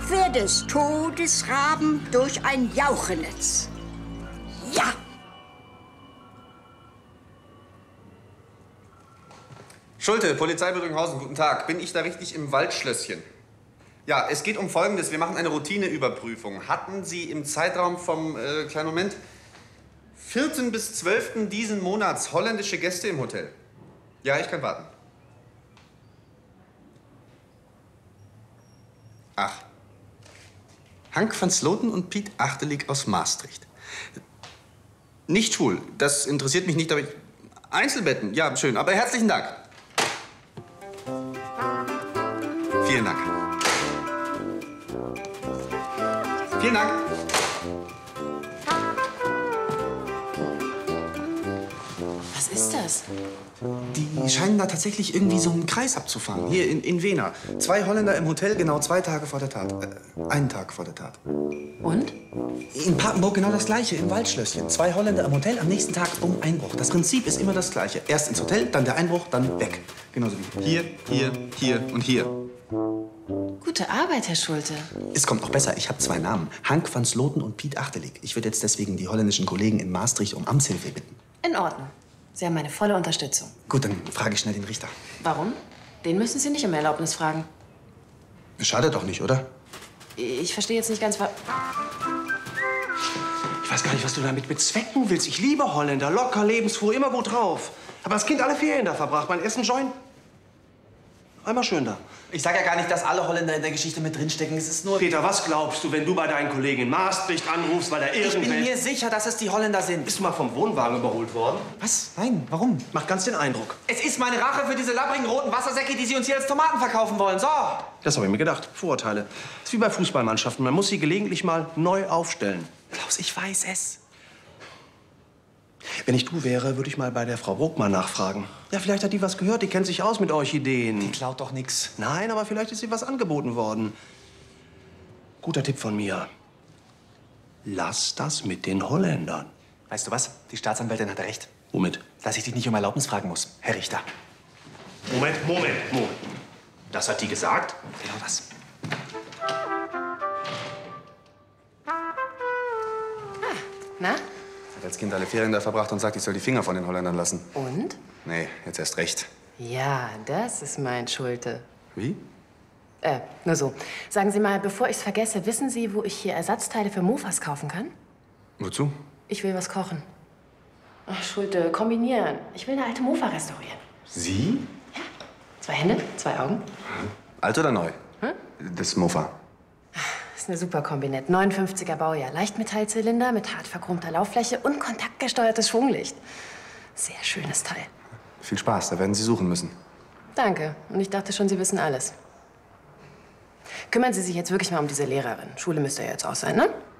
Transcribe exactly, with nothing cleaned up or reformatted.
Abwehr des Todesraben durch ein Jauchenetz. Ja! Schulte, Polizei Bödringhausen, guten Tag. Bin ich da richtig im Waldschlösschen? Ja, es geht um Folgendes. Wir machen eine Routineüberprüfung. Hatten Sie im Zeitraum vom, äh, kleinen Moment, vierten bis zwölften diesen Monats holländische Gäste im Hotel? Ja, ich kann warten. Ach. Hank van Sloten und Piet Achteliek aus Maastricht. Nicht schwul, das interessiert mich nicht, aber ich... Einzelbetten, ja, schön, aber herzlichen Dank. Vielen Dank. Vielen Dank. Was ist das? Die scheinen da tatsächlich irgendwie so einen Kreis abzufahren. Hier in, in Wena. Zwei Holländer im Hotel, genau zwei Tage vor der Tat. Äh, einen Tag vor der Tat. Und? In Papenburg genau das Gleiche, im Waldschlösschen. Zwei Holländer im Hotel, am nächsten Tag um Einbruch. Das Prinzip ist immer das Gleiche. Erst ins Hotel, dann der Einbruch, dann weg. Genauso wie hier, hier, hier und hier. Gute Arbeit, Herr Schulte. Es kommt noch besser. Ich habe zwei Namen. Hank van Sloten und Piet Achteliek. Ich würde jetzt deswegen die holländischen Kollegen in Maastricht um Amtshilfe bitten. In Ordnung. Sie haben meine volle Unterstützung. Gut, dann frage ich schnell den Richter. Warum? Den müssen Sie nicht um Erlaubnis fragen. Schadet doch nicht, oder? Ich verstehe jetzt nicht ganz, was... Ich weiß gar nicht, was du damit bezwecken willst. Ich liebe Holländer, locker, lebensfroh, immer gut drauf. Aber das Kind alle Ferien da verbracht. Mein ersten Joint. Einmal schön da. Ich sage ja gar nicht, dass alle Holländer in der Geschichte mit drinstecken. Es ist nur... Peter, was glaubst du, wenn du bei deinen Kollegen in Maastricht anrufst, weil da irgendwelche... Ich bin mir sicher, dass es die Holländer sind. Bist du mal vom Wohnwagen überholt worden? Was? Nein, warum? Macht ganz den Eindruck. Es ist meine Rache für diese labbrigen roten Wassersäcke, die Sie uns hier als Tomaten verkaufen wollen. So. Das habe ich mir gedacht. Vorurteile. Das ist wie bei Fußballmannschaften. Man muss sie gelegentlich mal neu aufstellen. Klaus, ich weiß es. Wenn ich du wäre, würde ich mal bei der Frau Ruckmann nachfragen. Ja, vielleicht hat die was gehört. Die kennt sich aus mit Orchideen. Die klaut doch nix. Nein, aber vielleicht ist ihr was angeboten worden. Guter Tipp von mir. Lass das mit den Holländern. Weißt du was? Die Staatsanwältin hatte recht. Womit? Dass ich dich nicht um Erlaubnis fragen muss, Herr Richter. Moment, Moment, Moment. Das hat die gesagt? Genau das. Na? Hat als Kind alle Ferien da verbracht und sagt, ich soll die Finger von den Holländern lassen. Und? Nee, jetzt erst recht. Ja, das ist mein Schulte. Wie? Äh, nur so. Sagen Sie mal, bevor ich's vergesse, wissen Sie, wo ich hier Ersatzteile für Mofas kaufen kann? Wozu? Ich will was kochen. Ach, Schulte, kombinieren. Ich will eine alte Mofa restaurieren. Sie? Ja. Zwei Hände, zwei Augen. Alt oder neu? Hm? Das Mofa. Das ist eine super Kombinett. neunundfünfziger Baujahr. Leichtmetallzylinder mit hart verchromter Lauffläche und kontaktgesteuertes Schwunglicht. Sehr schönes Teil. Viel Spaß, da werden Sie suchen müssen. Danke. Und ich dachte schon, Sie wissen alles. Kümmern Sie sich jetzt wirklich mal um diese Lehrerin. Schule müsste ja jetzt aus sein, ne?